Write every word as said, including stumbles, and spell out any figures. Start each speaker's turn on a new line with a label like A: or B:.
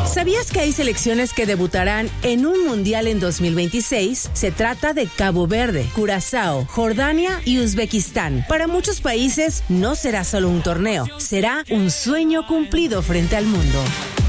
A: ¿Sabías que hay selecciones que debutarán en un mundial en dos mil veintiséis? Se trata de Cabo Verde, Curazao, Jordania y Uzbekistán. Para muchos países no será solo un torneo, será un sueño cumplido frente al mundo.